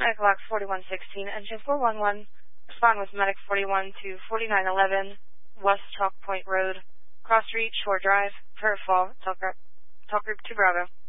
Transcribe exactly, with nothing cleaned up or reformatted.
Medic Lock forty-one sixteen, engine four one one. Respond with Medic forty-one to forty-nine eleven, West Chalk Point Road, Cross Street, Shore Drive, Prairie Fall, Talk Group, Talk Group two Bravo.